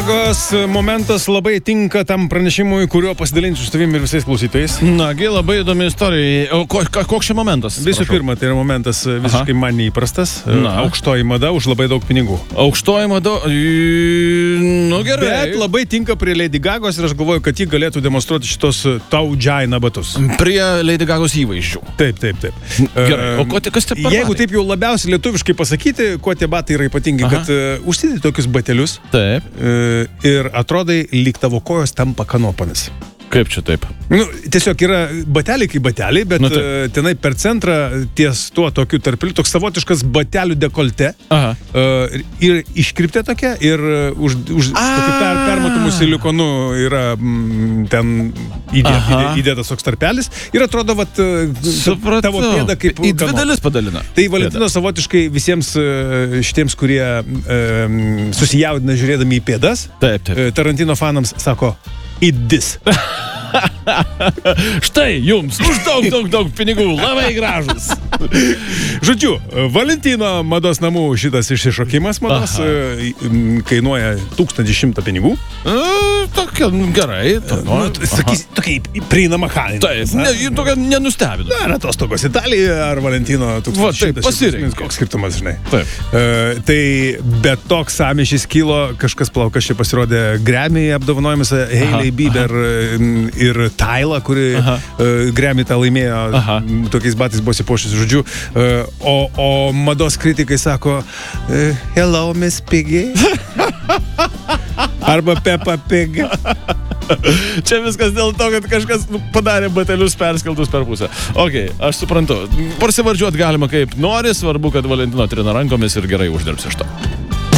Gagos momentas labai tinka tam pranešimui, kuriuo pasidalinsiu su tavimi ir visais klausytojais. Nagi, labai įdomi istorija. O koks čia momentas? Visų pirma, tai yra momentas visiškai man neįprastas. Aukštoji mada už labai daug pinigų. Aukštoji mada, nu gerai. Bet labai tinka prie Lady Gagos ir aš galvoju, kad ji galėtų demonstruoti šitos Taujaina batus. Prie Lady Gagos įvaizdžių. Taip. Gerai, o kas te per Jeigu taip jau labiausiai lietuviškai pasakyti, kuo tie batai yra ypatingi, kad užsidedi tokius batelius. Taip. Ir atrodai, lyg tavo kojos tampa kanopomis. Kaip čia taip? Tiesiog yra bateliai kaip bateliai, bet tenai per centrą ties tuo tokiu tarpeliu, toks savotiškas batelių dekolte. Ir iškriptė tokia ir už permatomų silikonu yra ten įdėtas toks tarpelis ir atrodo, vat, tavo pėda kaip į dvi dalis padalina. Tai Valentino savotiškai visiems šitiems, kurie susijaudina žiūrėdami į pėdas, Tarantino fanams sako, įdis. Štai jums už daug pinigų, labai gražus. Žodžiu, Valentino mados namų šitas išsišokimas mados kainuoja 1100 pinigų. Tokia, gerai. Sakys, tokia prieinama kaina. Taip, tokia nenustebina. Ar atostogos Italijoje, ar Valentino 1100. Pasirink. Koks skirtumas, žinai. Taip. Tai bet toks sąmyšis kilo, kažkas plaukas čia pasirodė Grammy apdovanojimas, Hailey Bieber ir Tyla, kuri Grammy tą laimėjo, tokiais batais buvo sipuošęs, žodžiu. O mados kritikai sako, hello, Miss Piggy. Arba Peppa Pig. Čia viskas dėl to, kad kažkas padarė batelius perskeltus per pusę. Ok, aš suprantu. Parsivardžiuot galima kaip nori, svarbu, kad Valentino trina rankomis ir gerai uždirbs iš to.